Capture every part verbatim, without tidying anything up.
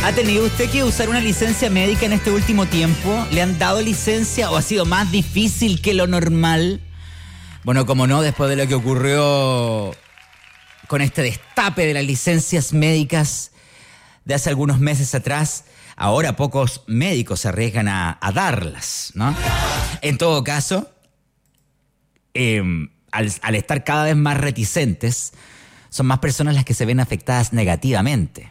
¿Ha tenido usted que usar una licencia médica en este último tiempo? ¿Le han dado licencia o ha sido más difícil que lo normal? Bueno, como no, después de lo que ocurrió con este destape de las licencias médicas de hace algunos meses atrás, ahora pocos médicos se arriesgan a, a darlas, ¿no? En todo caso, eh, al, al estar cada vez más reticentes, son más personas las que se ven afectadas negativamente.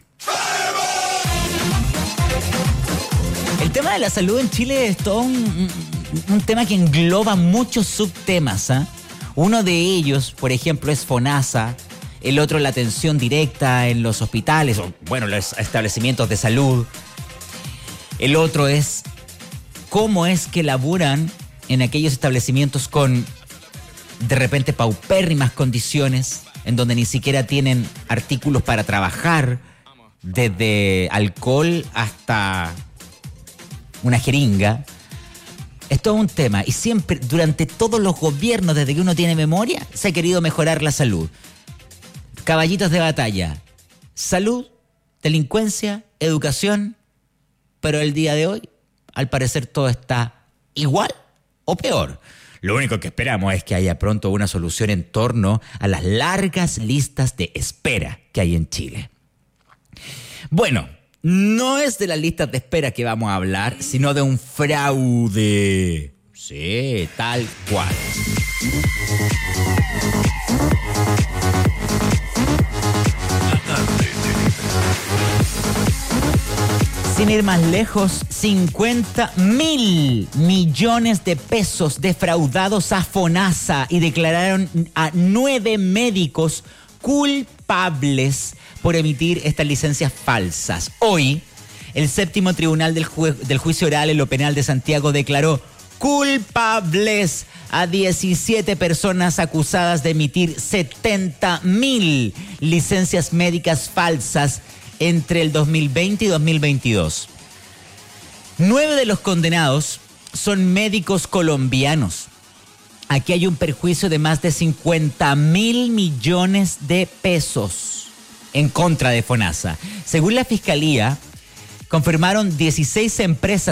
El tema de la salud en Chile es todo un, un, un tema que engloba muchos subtemas, ¿eh? Uno de ellos, por ejemplo, es FONASA, el otro la atención directa en los hospitales, o bueno, los establecimientos de salud. El otro es cómo es que laburan en aquellos establecimientos con, de repente, paupérrimas condiciones, en donde ni siquiera tienen artículos para trabajar, desde alcohol hasta una jeringa. Es todo un tema y siempre, durante todos los gobiernos, desde que uno tiene memoria, se ha querido mejorar la salud. Caballitos de batalla, salud, delincuencia, educación, pero el día de hoy, al parecer, todo está igual o peor. Lo único que esperamos es que haya pronto una solución en torno a las largas listas de espera que hay en Chile. Bueno, no es de las listas de espera que vamos a hablar, sino de un fraude. Sí, tal cual. Sin ir más lejos, cincuenta mil millones de pesos defraudados a FONASA y declararon a nueve médicos culpables por emitir estas licencias falsas. Hoy, el séptimo tribunal del, ju- del juicio oral en lo penal de Santiago declaró culpables a diecisiete personas acusadas de emitir setenta mil licencias médicas falsas entre el dos mil veinte y dos mil veintidós. Nueve de los condenados son médicos colombianos. Aquí hay un perjuicio de más de cincuenta mil millones de pesos en contra de FONASA. Según la Fiscalía, confirmaron dieciséis empresas